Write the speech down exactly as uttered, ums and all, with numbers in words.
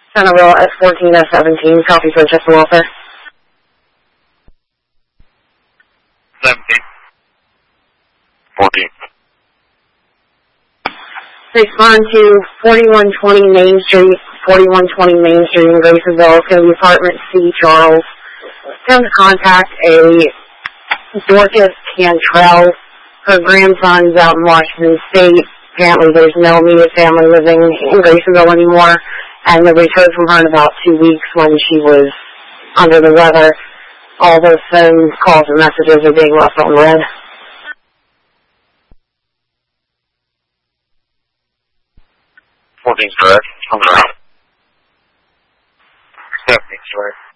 Centerville S fourteen S seventeen, copy for Chester Welfare. seventeen. fourteen. Respond to forty-one twenty Main Street, forty-one twenty Main Street in Graysonville. It's going to be apartment C, Charles. Going to contact a Dorcas Cantrell. Her grandson's out in Washington State. Apparently there's no immediate family living in Graysonville anymore, and nobody's heard from her in about two weeks when she was under the weather. All those phone calls and messages are being left on red. fourteen's correct. I'm sorry. seventeen's correct.